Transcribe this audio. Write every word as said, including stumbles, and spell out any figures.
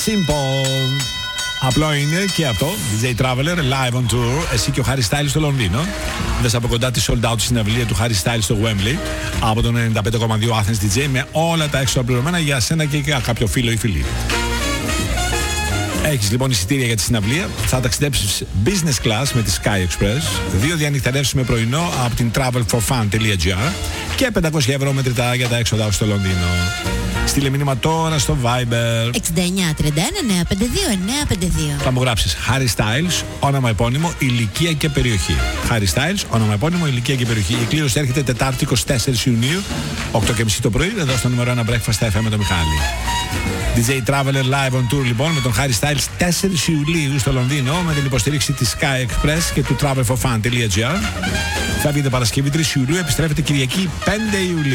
Simple. Απλό είναι και αυτό. ντι τζέι Traveler live on tour. Εσύ και ο Harry Styles στο Λονδίνο. Δες από κοντά τη sold out συναυλία του Harry Styles στο Wembley από τον ενενήντα πέντε κόμμα δύο Athens ντι τζέι με όλα τα έξοδα πληρωμένα για σένα και για κάποιο φίλο ή φίλη. Έχεις λοιπόν εισιτήρια για τη συναυλία. Θα ταξιδέψεις business class με τη Sky Express. Δύο διανυκτερεύσεις με πρωινό από την travel for fun τελεία τζι άρ και πεντακόσια ευρώ μετρητά για τα έξοδα στο Λονδίνο. Στείλε μήνυμα τώρα στο Viber εξήντα εννιά τριάντα ένα εννιακόσια πενήντα δύο εννιακόσια πενήντα δύο. Θα μου γράψεις Harry Styles, όνομα επώνυμο, ηλικία και περιοχή. Harry Styles, όνομα επώνυμο, ηλικία και περιοχή. Η κλήρωση έρχεται Τετάρτη εικοστή τέταρτη Ιουνίου, οκτώ και μισή το πρωί, εδώ στο νούμερο ένα Breakfast εφ εμ με τον Μιχάλη. ντι τζέι Traveler Live on Tour λοιπόν με τον Harry Styles τέσσερις Ιουλίου στο Λονδίνο με την υποστήριξη της Sky Express και του travel for fun τελεία τζι άρ. Θα βγείτε Παρασκευή τρεις Ιουλίου, επιστρέφετε Κυριακή πέντε Ιουλίου.